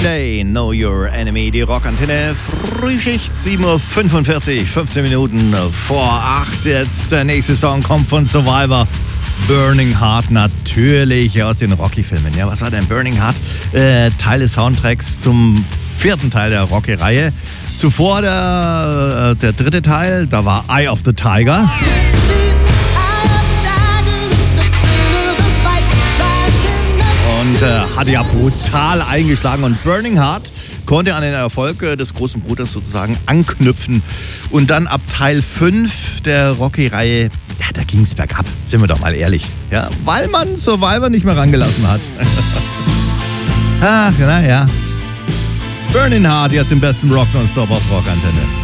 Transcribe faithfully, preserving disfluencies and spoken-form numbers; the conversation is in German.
Day, Know Your Enemy, die Rockantenne, Frühschicht, sieben Uhr fünfundvierzig, fünfzehn Minuten vor acht. Jetzt der nächste Song kommt von Survivor. Burning Heart, natürlich aus den Rocky-Filmen. Ja, was war denn Burning Heart? Äh, Teil des Soundtracks zum vierten Teil der Rocky-Reihe. Zuvor der, der dritte Teil, da war Eye of the Tiger. Und äh, hat ja brutal eingeschlagen. Und Burning Heart konnte an den Erfolg äh, des großen Bruders sozusagen anknüpfen. Und dann ab Teil fünf der Rocky-Reihe, ja, da ging es bergab, sind wir doch mal ehrlich. Ja, weil man Survivor nicht mehr rangelassen hat. Ach, naja. Burning Heart jetzt im besten Rock nonstop auf Rockantenne.